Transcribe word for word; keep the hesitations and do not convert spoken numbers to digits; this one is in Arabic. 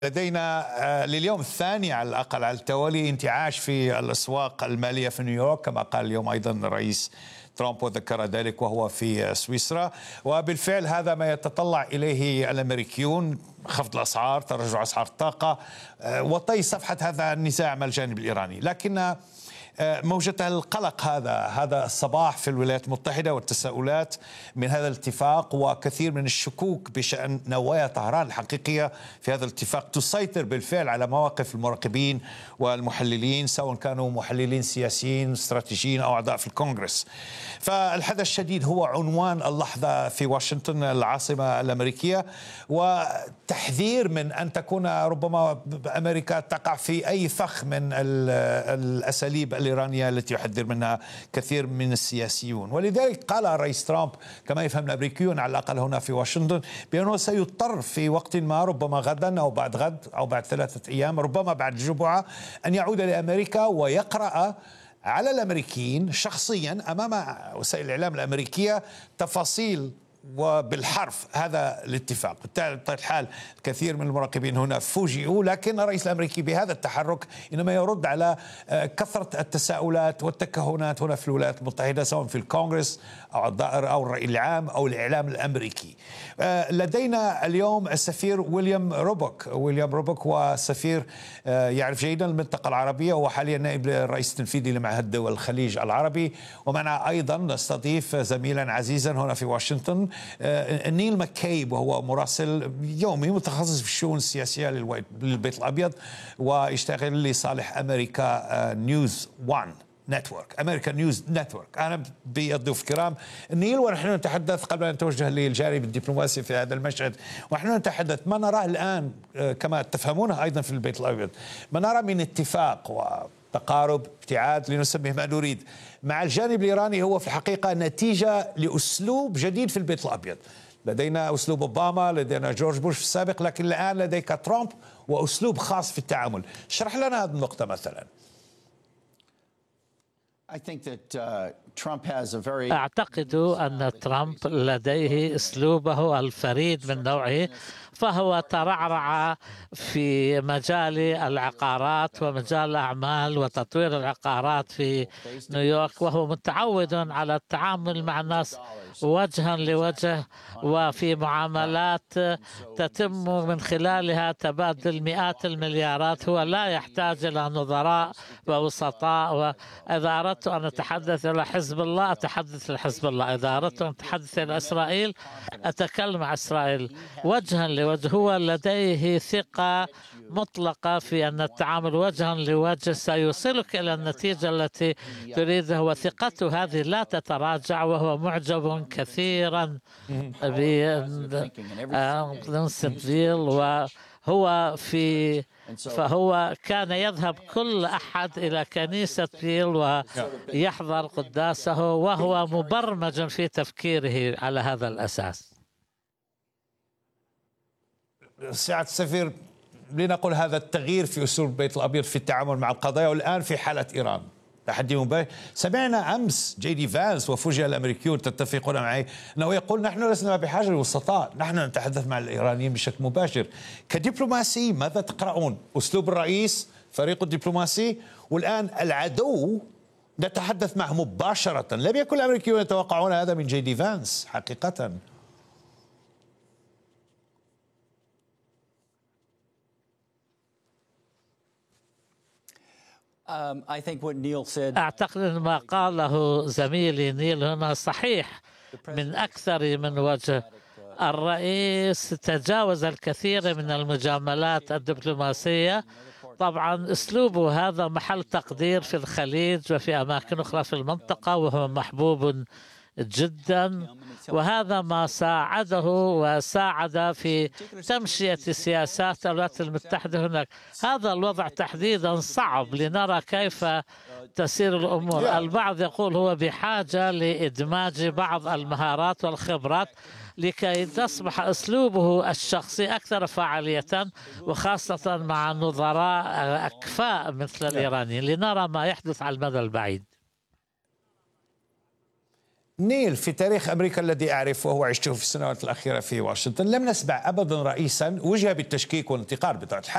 لدينا لليوم الثاني على الأقل على التوالي انتعاش في الأسواق المالية في نيويورك، كما قال اليوم أيضا الرئيس ترامب وذكر ذلك وهو في سويسرا. وبالفعل هذا ما يتطلع إليه الأمريكيون، خفض الأسعار، تراجع أسعار الطاقة وطي صفحة هذا النزاع مع الجانب الإيراني. لكن موجة القلق هذا هذا الصباح في الولايات المتحدة والتساؤلات من هذا الاتفاق وكثير من الشكوك بشأن نوايا طهران الحقيقية في هذا الاتفاق تسيطر بالفعل على مواقف المراقبين والمحللين، سواء كانوا محللين سياسيين استراتيجيين أو أعضاء في الكونغرس. فالحدث الشديد هو عنوان اللحظة في واشنطن العاصمة الأمريكية، وتحذير من أن تكون ربما أمريكا تقع في أي فخ من الأساليب الإيرانية التي يحذر منها كثير من السياسيون. ولذلك قال الرئيس ترامب كما يفهم الأمريكيون على الأقل هنا في واشنطن بأنه سيضطر في وقت ما، ربما غدا أو بعد غد أو بعد ثلاثة أيام، ربما بعد الجمعة، أن يعود لأمريكا ويقرأ على الأمريكيين شخصيا أمام وسائل الإعلام الأمريكية تفاصيل وبالحرف هذا الاتفاق. بالتالي الحال كثير من المراقبين هنا فوجئوا، لكن الرئيس الأمريكي بهذا التحرك إنما يرد على كثرة التساؤلات والتكهنات هنا في الولايات المتحدة، سواء في الكونغرس أو الدائرة أو الرأي العام أو الإعلام الأمريكي. لدينا اليوم السفير ويليام روبوك. ويليام روبوك وسفير يعرف جيدا المنطقة العربية، وحاليا نائب الرئيس التنفيذي لمعهد دول الخليج العربي. ومعنا أيضا نستضيف زميلا عزيزا هنا في واشنطن نيل مكيب، وهو مراسل يومي متخصص في الشؤون السياسية للبيت الأبيض ويشتغل لصالح أمريكا نيوز وان نتورك، أمريكا نيوز نتورك. أهلا بالضيوف الكرام. نيل، ونحن نتحدث قبل أن نتوجه للجانب الدبلوماسي في هذا المشهد، ونحن نتحدث ما نراه الآن كما تفهمونه أيضا في البيت الأبيض، ما نرى من اتفاق وتقارب ابتعاد لنسميه ما نريد مع الجانب الإيراني هو في الحقيقة نتيجة لأسلوب جديد في البيت الأبيض. لدينا أسلوب أوباما، لدينا جورج بوش في السابق، لكن الآن لديك ترامب وأسلوب خاص في التعامل. اشرح لنا هذه النقطة مثلا. أعتقد أن ترامب لديه أسلوبه الفريد من نوعه، فهو ترعرع في مجال العقارات ومجال الأعمال وتطوير العقارات في نيويورك، وهو متعود على التعامل مع الناس وجها لوجه وفي معاملات تتم من خلالها تبادل مئات المليارات. هو لا يحتاج إلى نظراء ووسطاء. وإذا أردت أن أتحدث إلى حزب الله أتحدث إلى حزب الله، إذا أردت أن أتحدث إلى إسرائيل أتكلم عن إسرائيل وجها لوجه. هو لديه ثقة مطلقة في أن التعامل وجها لوجه سيوصلك إلى النتيجة التي تريدها، وثقته هذه لا تتراجع، وهو معجب كثيرا بنسبفيل. وهو في فهو كان يذهب كل أحد إلى كنيسة فيل ويحضر قداسه، وهو مبرمج في تفكيره على هذا الأساس. سعادة السفير، لنقل هذا التغيير في أسلوب البيت الأبيض في التعامل مع القضايا، والآن في حالة إيران تحدي مباشر. سمعنا أمس جي دي فانس وفوجئ الأمريكيون تتفقون معي أنه يقول نحن لسنا بحاجة للوسطاء، نحن نتحدث مع الإيرانيين بشكل مباشر. كدبلوماسي ماذا تقرؤون؟ أسلوب الرئيس، فريق الدبلوماسي، والآن العدو نتحدث معه مباشرة. لم يكن الأمريكيون يتوقعون هذا من جي دي فانس حقيقة. أعتقد أن ما قاله زميلي نيل هنا صحيح من أكثر من وجه. الرئيس تجاوز الكثير من المجاملات الدبلوماسية. طبعا أسلوبه هذا محل تقدير في الخليج وفي أماكن أخرى في المنطقة، وهو محبوب جدا، وهذا ما ساعده وساعد في تمشية سياسات الولايات المتحدة هناك. هذا الوضع تحديدا صعب لنرى كيف تسير الأمور. البعض يقول هو بحاجة لإدماج بعض المهارات والخبرات لكي تصبح أسلوبه الشخصي أكثر فعالية، وخاصة مع نظراء أكفاء مثل الإيرانيين، لنرى ما يحدث على المدى البعيد. نيل، في تاريخ أمريكا الذي أعرفه وعشته في السنوات الأخيرة في واشنطن لم نسمع أبدا رئيسا وجه بالتشكيك والانتقاد بطبيعة الحال.